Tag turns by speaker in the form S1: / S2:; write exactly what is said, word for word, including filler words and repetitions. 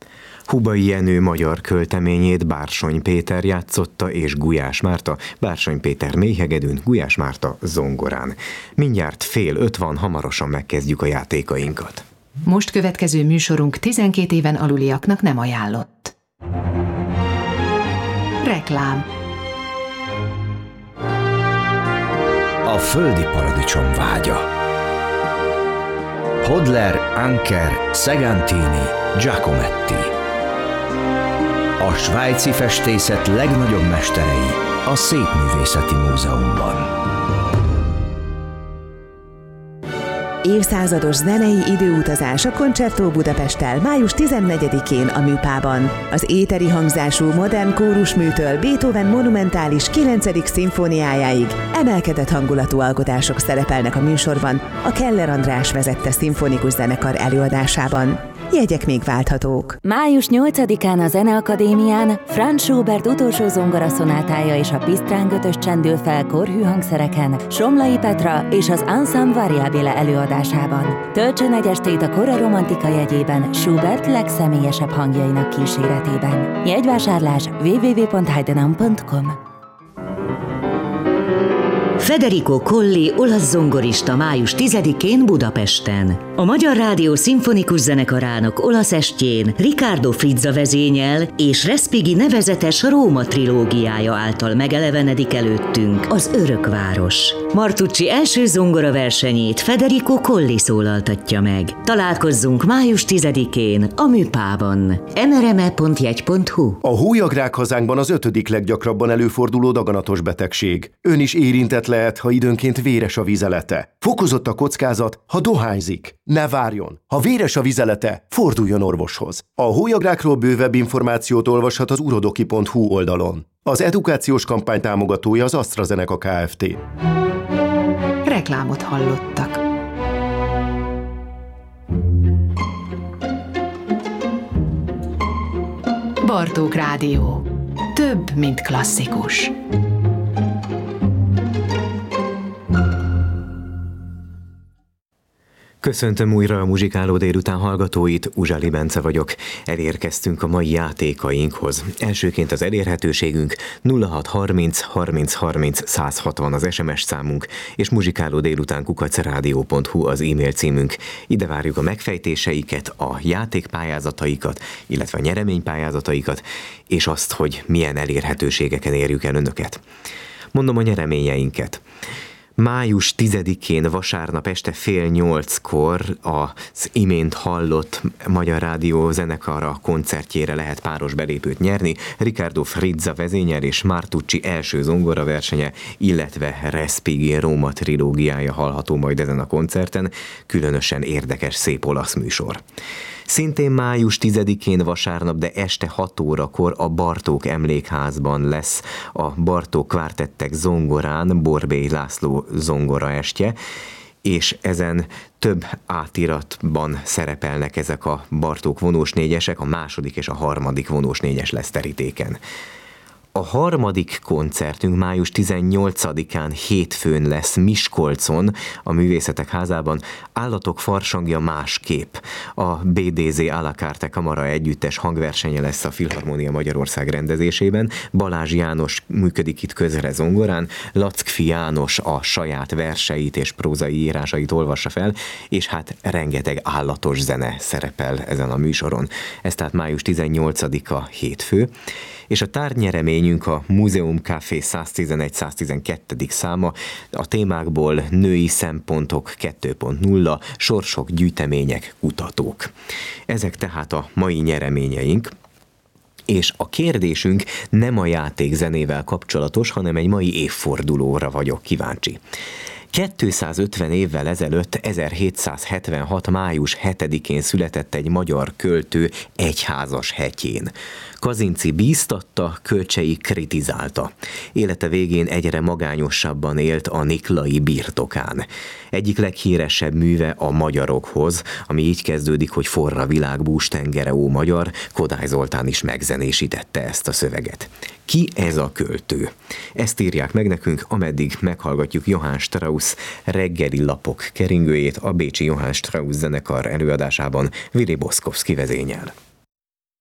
S1: Hubai Jenő magyar költeményét Bársony Péter játszotta és Gulyás Márta, Bársony Péter méhegedűn, Gulyás Márta zongorán. Mindjárt fél öt van, hamarosan megkezdjük a játékainkat.
S2: Most következő műsorunk tizenkét éven aluliaknak nem ajánlott. Reklám.
S3: A földi paradicsom vágya. Hodler, Anker, Segantini, Giacometti. A svájci festészet legnagyobb mesterei a Szépművészeti Múzeumban.
S4: Évszázados zenei időutazás a Concerto Budapesttel május tizennegyedikén a Műpában. Az éteri hangzású modern kórusműtől Beethoven monumentális kilencedik szimfóniájáig emelkedett hangulatú alkotások szerepelnek a műsorban a Keller András vezette szimfonikus zenekar előadásában. Jegyek még válthatók.
S5: május nyolcadikán a Zeneakadémián Franz Schubert utolsó zongoraszonátája és a Pisztráng ötös csendül fel korhű hangszereken Somlai Petra és az Ensemble Variabile előadásában. Töltsön egy estét a kora romantika jegyében Schubert legszemélyesebb hangjainak kíséretében. Jegyvásárlás double-u double-u double-u pont heidenam pont com.
S6: Federico Colli olasz zongorista május tizedikén Budapesten. A Magyar Rádió Szimfonikus Zenekarának olasz estjén Riccardo Frizza vezényel és Respighi nevezetes Róma trilógiája által megelevenedik előttünk az Örökváros. Martucci első zongora versenyét Federico Colli szólaltatja meg. Találkozzunk május tizedikén a Műpában. emereme pont jegy pont hu.
S7: A hólyagrák hazánkban az ötödik leggyakrabban előforduló daganatos betegség. Ön is érintett lehet, ha időnként véres a vizelete. Fokozott a kockázat, ha dohányzik. Ne várjon! Ha véres a vizelete, forduljon orvoshoz. A hólyagrákról bővebb információt olvashat az urodoki pont hu oldalon. Az edukációs kampány támogatója az AstraZeneca Kft.
S2: Reklámot hallottak. Bartók Rádió. Több, mint klasszikus.
S1: Köszöntöm újra a Muzsikáló délután hallgatóit, Uzsali Bence vagyok. Elérkeztünk a mai játékainkhoz. Elsőként az elérhetőségünk nulla hat harminc harminc harminc száz hatvan az es em es számunk, és muzsikáló délután kukac rádió pont hu az e-mail címünk. Ide várjuk a megfejtéseiket, a játékpályázataikat, illetve a nyereménypályázataikat, és azt, hogy milyen elérhetőségeken érjük el önöket. Mondom a nyereményeinket. május tizedikén vasárnap este fél nyolckor az imént hallott Magyar Rádió zenekara koncertjére lehet páros belépőt nyerni. Riccardo Frizza vezényel és Martucci első zongora versenye, illetve Respighi Róma trilógiája hallható majd ezen a koncerten. Különösen érdekes, szép olasz műsor. Szintén május tizedikén vasárnap, de este hat órakor a Bartók Emlékházban lesz a Bartók Kvártettek zongorán Borbély László zongora estje, és ezen több átiratban szerepelnek ezek a Bartók vonós négyesek, a második és a harmadik vonós négyes lesz terítéken. A harmadik koncertünk május tizennyolcadikán hétfőn lesz Miskolcon, a Művészetek Házában. Állatok farsangja másképp. A bé dé zé à la carte kamara együttes hangversenye lesz a Filharmónia Magyarország rendezésében. Balázs János működik itt közre zongorán, Lackfi János a saját verseit és prózai írásait olvassa fel, és hát rengeteg állatos zene szerepel ezen a műsoron. Ez tehát május tizennyolcadika hétfő. És a tárgnyereményünk a Múzeum Café száztizenegy száztizenkettő. száma, a témákból női szempontok kettő pont nulla, sorsok, gyűjtemények, kutatók. Ezek tehát a mai nyereményeink. És a kérdésünk nem a játékzenével kapcsolatos, hanem egy mai évfordulóra vagyok kíváncsi. kétszázötven évvel ezelőtt, ezerhétszázhetvenhat. május hetedikén született egy magyar költő Egyházas hetjén. Kazinczy bíztatta, Kölcsey kritizálta. Élete végén egyre magányosabban élt a niklai birtokán. Egyik leghíresebb műve a Magyarokhoz, ami így kezdődik, hogy forra világ bústengere ó magyar, Kodály Zoltán is megzenésítette ezt a szöveget. Ki ez a költő? Ezt írják meg nekünk, ameddig meghallgatjuk Johann Strauss reggeli lapok keringőjét a bécsi Johann Strauss zenekar előadásában Willy Boszkowski vezényel.